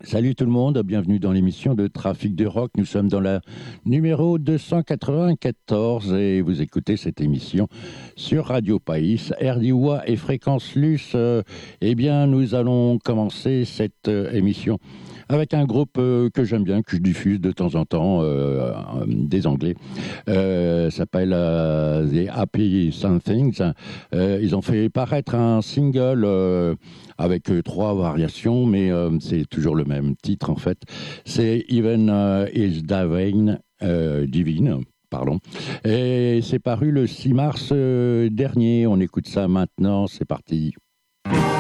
Salut tout le monde, bienvenue dans l'émission de Trafic de Rock. Nous sommes dans la numéro 294 et vous écoutez cette émission sur Radio Païs, RDOA et Fréquence Luce. Eh bien, nous allons commencer cette émission avec un groupe que j'aime bien, que je diffuse de temps en temps, des Anglais. S'appelle The Happy Somethings. Ils ont fait paraître un single avec trois variations, mais c'est toujours le même titre en fait. C'est Even is Divine. Pardon. Et c'est paru le 6 mars dernier. On écoute ça maintenant. C'est parti.